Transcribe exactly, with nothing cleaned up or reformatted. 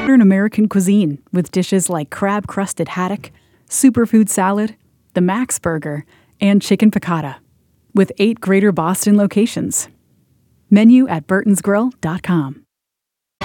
modern American cuisine with dishes like crab-crusted haddock, superfood salad, the Max Burger, and chicken piccata, with eight Greater Boston locations. Menu at burtons grill dot com.